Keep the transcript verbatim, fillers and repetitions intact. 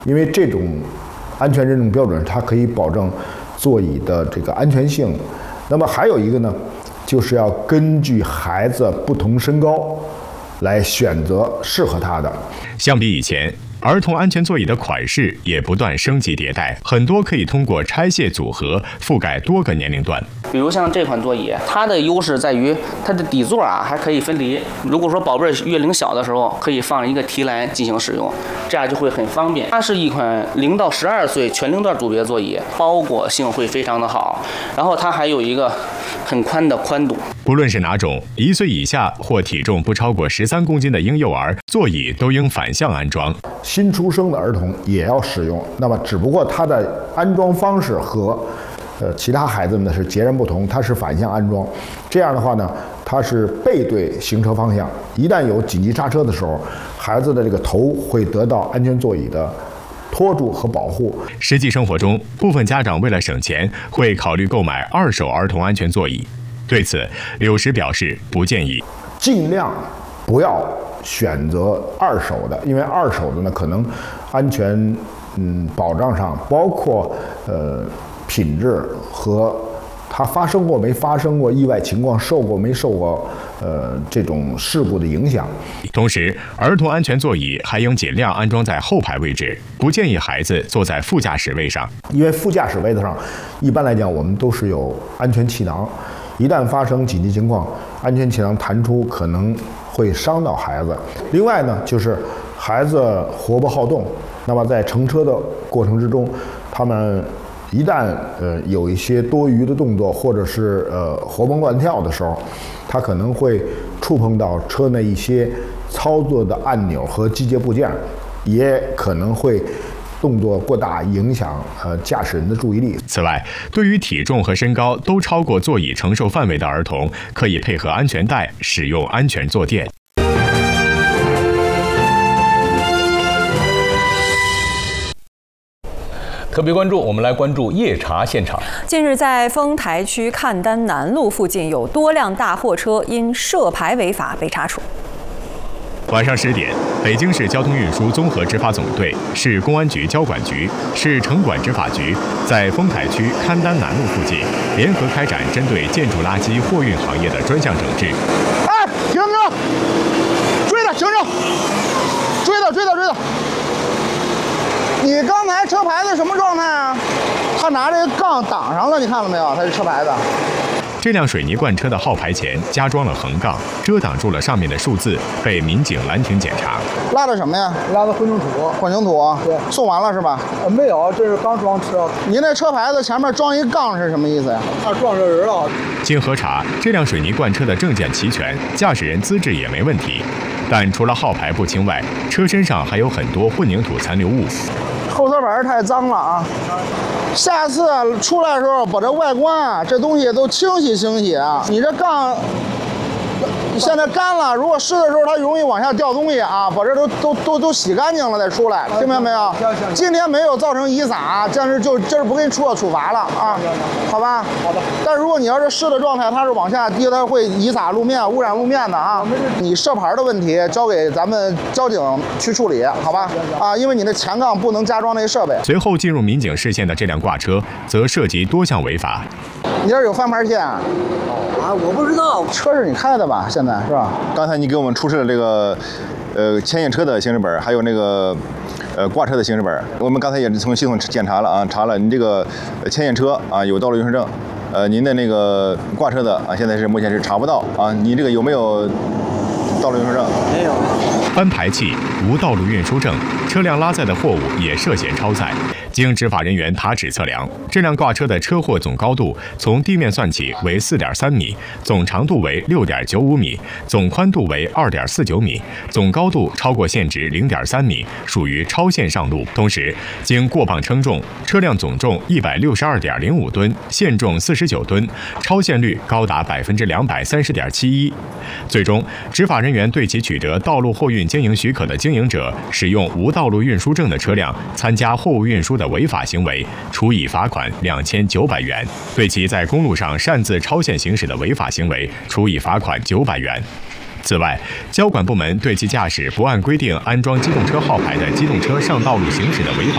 因为这种安全认证标准，它可以保证座椅的这个安全性。那么还有一个呢，就是要根据孩子不同身高来选择适合他的。 相比以前，儿童安全座椅的款式也不断升级迭代，很多可以通过拆卸组合覆盖多个年龄段。 比如像这款座椅，它的优势在于它的底座啊还可以分离。如果说宝贝月龄小的时候，可以放一个提篮进行使用，这样就会很方便。它是一款零到十二岁全龄段组别座椅，包裹性会非常的好，然后它还有一个很宽的宽度。 不论是哪种，一岁以下或体重不超过十三公斤的婴幼儿，座椅都应反向安装。 新出生的儿童也要使用，那么只不过它的安装方式和呃其他孩子们的是截然不同，它是反向安装。这样的话呢，它是背对行车方向，一旦有紧急刹车的时候，孩子的这个头会得到安全座椅的托住和保护。 实际生活中，部分家长为了省钱，会考虑购买二手儿童安全座椅。对此，柳石表示不建议， 尽量不要选择二手的，因为二手的呢，可能安全嗯保障上，包括呃品质和它发生过没发生过意外情况，受过没受过呃这种事故的影响。 同时，儿童安全座椅还应尽量安装在后排位置，不建议孩子坐在副驾驶位上， 因为副驾驶位子上，一般来讲我们都是有安全气囊，一旦发生紧急情况，安全气囊弹出可能会伤到孩子。另外呢，就是孩子活泼好动，那么在乘车的过程之中，他们一旦呃有一些多余的动作，或者是呃活蹦乱跳的时候，他可能会触碰到车内一些操作的按钮和机械部件，也可能会动作过大，影响呃驾驶人的注意力。 此外，对于体重和身高都超过座椅承受范围的儿童，可以配合安全带使用安全坐垫。 特别关注，我们来关注夜查现场。 近日，在丰台区赣丹南路附近，有多辆大货车因涉牌违法被查处。 晚上十点，北京市交通运输综合执法总队、市公安局交管局、市城管执法局在丰台区赣丹南路附近联合开展针对建筑垃圾货运行业的专项整治。 哎，停停！追他，停停！追他，追他，追他！你刚才车牌子什么状态啊？他拿这个杠挡上了，你看了没有？他是车牌子。 这辆水泥罐车的号牌前加装了横杠，遮挡住了上面的数字，被民警拦停检查。 拉的什么呀？ 拉的混凝土。 混凝土。 对。 送完了是吧？ 呃，没有，这是刚装车。 您那车牌子前面装一杠是什么意思呀？ 他撞着人了。 经核查，这辆水泥罐车的证件齐全，驾驶人资质也没问题，但除了号牌不清外，车身上还有很多混凝土残留物。 后车板太脏了啊！下次出来的时候把这外观啊，这东西都清洗清洗啊。你这杠现在干了，如果湿的时候它容易往下掉东西啊，把这都都都都洗干净了再出来，听明白没有？今天没有造成遗撒，但是就今儿不给你处处罚了啊，好吧？ 好的。 但是如果你要是湿的状态，它是往下滴，它会遗撒路面、污染路面的啊。你涉牌的问题交给咱们交警去处理，好吧？啊，因为你的前杠不能加装那些设备。 随后进入民警视线的这辆挂车，则涉及多项违法。 你这有翻牌线？ 啊，我不知道。 车是你开的吧？现在是吧？ 刚才你给我们出示了这个，呃，牵引车的行驶本，还有那个，呃，挂车的行驶本。我们刚才也是从系统检查了啊，查了你这个牵引车啊有道路运输证，呃，您的那个挂车的啊，现在是目前是查不到啊。你这个有没有道路运输证？ 没有。 翻排气，无道路运输证，车辆拉载的货物也涉嫌超载。经执法人员爬尺测量，这辆挂车的车货总高度从地面算起为 四点三米，总长度为 六点九五米，总宽度为 二点四九米，总高度超过限值 零点三米，属于超限上路。同时，经过磅称重，车辆总重 一百六十二点零五吨，限重四十九吨，超限率高达 百分之两百三十点七一。最终，执法人员对其取得道路货运经营许可的经营者使用无道路运输证的车辆参加货物运输的违法行为，处以罚款两千九百元；对其在公路上擅自超限行驶的违法行为，处以罚款九百元。此外，交管部门对其驾驶不按规定安装机动车号牌的机动车上道路行驶的违法